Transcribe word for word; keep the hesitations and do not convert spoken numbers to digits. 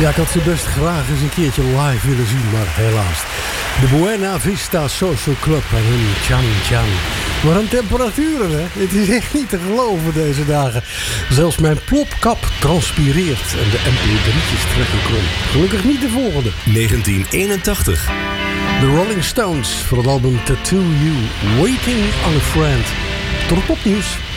Ja, ik had ze best graag eens een keertje live willen zien, maar helaas. De Buena Vista Social Club en hun Chan Chan. Wat een temperaturen, hè? Het is echt niet te geloven deze dagen. Zelfs mijn plopkap transpireert en de M P drie'tjes trekken krom. Gelukkig niet de volgende. negentien eenentachtig. De Rolling Stones voor het album Tattoo You, Waiting on a Friend. Tot het popnieuws.